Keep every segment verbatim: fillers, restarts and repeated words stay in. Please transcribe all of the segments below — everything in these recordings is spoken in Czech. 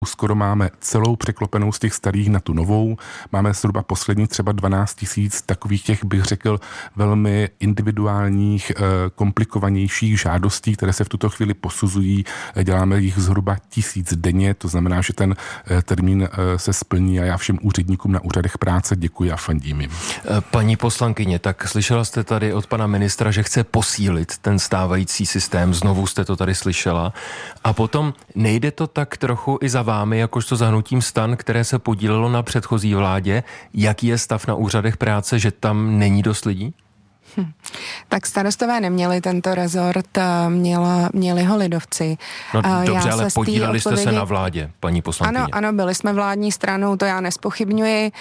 Skoro máme celou překlopenou z těch starých na tu novou. Máme zhruba poslední třeba dvanáct tisíc takových těch, bych řekl, velmi individuálních, komplikovanějších žádostí, které se v tuto chvíli posuzují. Děláme jich zhruba tisíc denně, to znamená, že ten termín se splní a já všem úředníkům na úřadech práce děkuji a fandím jim. Paní poslankyně, tak slyšela jste tady od pana ministra, že chce posílit ten stávající systém, znovu jste to tady slyšela. A potom nejde to tak trochu i za vámi, jakožto za hnutím STAN, které se podílelo na předchozí vládě, jaký je stav na úřadech práce, že tam není dost lidí? Hm. Tak starostové neměli tento rezort, měla, měli ho lidovci. No dobře, já ale podíleli jste odpovědi... se na vládě, paní poslankyně. Ano, ano, byli jsme vládní stranou, to já nespochybňuji.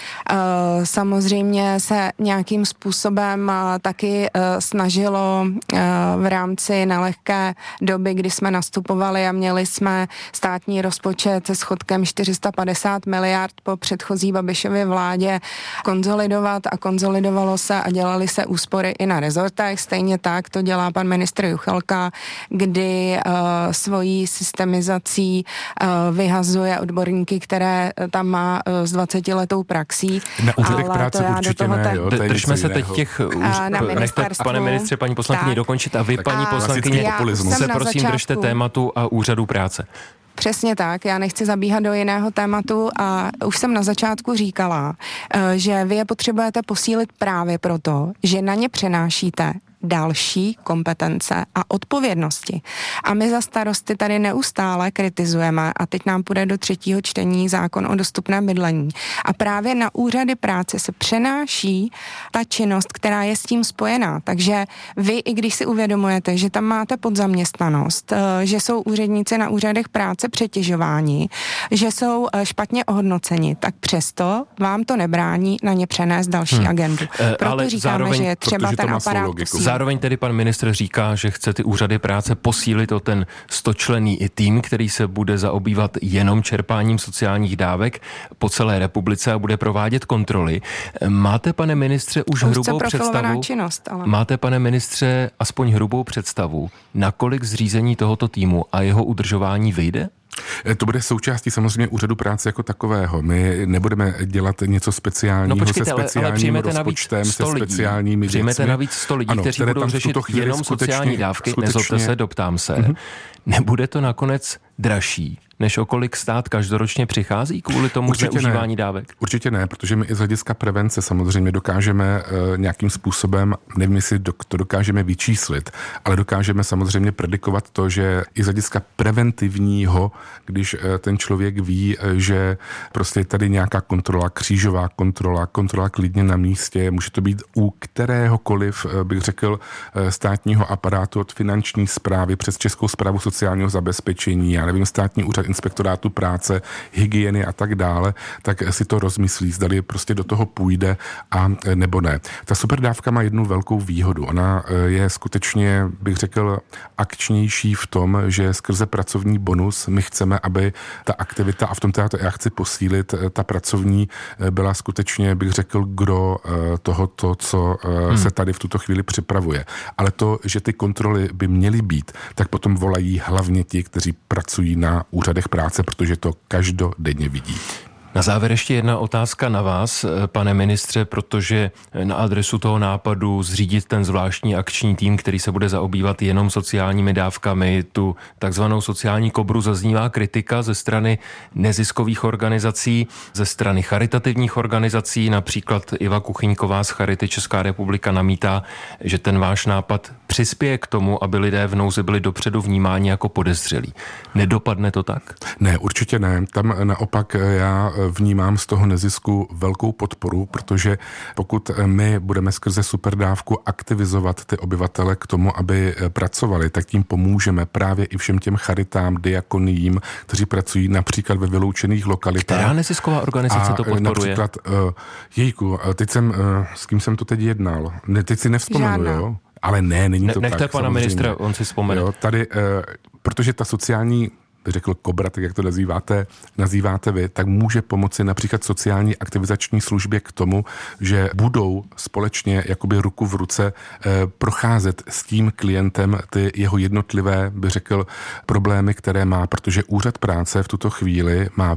Samozřejmě se nějakým způsobem taky snažilo v rámci nelehké doby, kdy jsme nastupovali a měli jsme státní rozpočet se schodkem čtyři sta padesát miliard po předchozí Babišově vládě konzolidovat a konzolidovalo se a dělali se úspory i na rezortech. Stejně tak to dělá pan ministr Juchelka, kdy uh, svojí systemizací uh, vyhazuje odborníky, které tam má uh, s dvacetiletou praxí. Na úřadech práce určitě ne, tak... jo, Držme se teď těch už, nechte, pane ministře, paní poslankyně, dokončit a vy, tak, paní poslankyně, se prosím začátku... držte tématu a úřadu práce. Přesně tak, já nechci zabíhat do jiného tématu a už jsem na začátku říkala, že vy je potřebujete posílit právě proto, že na ně přenášíte další kompetence a odpovědnosti. A my za starosty tady neustále kritizujeme a teď nám půjde do třetího čtení zákon o dostupném bydlení. A právě na úřady práce se přenáší ta činnost, která je s tím spojená. Takže vy, i když si uvědomujete, že tam máte podzaměstnanost, že jsou úředníci na úřadech práce přetěžováni, že jsou špatně ohodnoceni, tak přesto vám to nebrání na ně přenést další hmm. agendu. Proto Ale říkáme, zároveň, že je třeba ten aparát posílit. Zároveň tedy pan ministr říká, že chce ty úřady práce posílit o ten stočlenný tým, který se bude zaobývat jenom čerpáním sociálních dávek po celé republice a bude provádět kontroly. Máte, pane ministře, už hrubou představu? Činnost, ale... Máte, pane ministře, aspoň hrubou představu, nakolik zřízení tohoto týmu a jeho udržování vyjde? To bude součástí samozřejmě úřadu práce jako takového. My nebudeme dělat něco speciálního no počkejte, se speciálním ale, ale rozpočtem, se speciálními věcmi. Přijmete navíc sto lidí, ano, kteří budou řešit jenom sociální dávky, skutečně... nezlobte se, doptám se. Mm-hmm. Nebude to nakonec dražší, než o kolik stát každoročně přichází kvůli tomu zneužívání dávek? Určitě ne, protože my i z hlediska prevence samozřejmě dokážeme uh, nějakým způsobem, nevím, jestli do, to dokážeme vyčíslit, ale dokážeme samozřejmě predikovat to, že i z hlediska preventivního, když uh, ten člověk ví, uh, že prostě je tady nějaká kontrola, křížová kontrola, kontrola klidně na místě, může to být u kteréhokoliv, uh, bych řekl, uh, státního aparátu od finanční správy přes Českou správu sociálního zabezpečení, já nevím, státní úřad inspektorátu práce, hygieny a tak dále, tak si to rozmyslí, zdali prostě do toho půjde a nebo ne. Ta superdávka má jednu velkou výhodu. Ona je skutečně, bych řekl, akčnější v tom, že skrze pracovní bonus my chceme, aby ta aktivita, a v tom této já chci posílit, ta pracovní byla skutečně, bych řekl, gro tohoto, co hmm. se tady v tuto chvíli připravuje. Ale to, že ty kontroly by měly být, tak potom volají hlavně ti, kteří pracují na úřadech práce, protože to každodenně vidí. Na závěr ještě jedna otázka na vás, pane ministře, protože na adresu toho nápadu zřídit ten zvláštní akční tým, který se bude zaobývat jenom sociálními dávkami, tu takzvanou sociální kobru, zaznívá kritika ze strany neziskových organizací, ze strany charitativních organizací, například Iva Kuchyňková z Charity Česká republika namítá, že ten váš nápad přispěje k tomu, aby lidé v nouzi byli dopředu vnímáni jako podezřelí. Nedopadne to tak? Ne, určitě ne. Tam naopak já vnímám z toho nezisku velkou podporu, protože pokud my budeme skrze superdávku aktivizovat ty obyvatele k tomu, aby pracovali, tak tím pomůžeme právě i všem těm charitám, diakoniím, kteří pracují například ve vyloučených lokalitách. Která nezisková organizace a to podporuje? Například, uh, jejku, teď jsem, uh, s kým jsem to teď jednal? Ne, teď si nevzpomenu, jo? Ale ne, není to ne, tak. Nechte pana ministra, on si vzpomene. Jo, tady, uh, protože ta sociální bych řekl kobra, tak jak to nazýváte, nazýváte vy, tak může pomoci například sociální aktivizační službě k tomu, že budou společně jakoby ruku v ruce eh, procházet s tím klientem ty jeho jednotlivé, bych řekl, problémy, které má, protože úřad práce v tuto chvíli má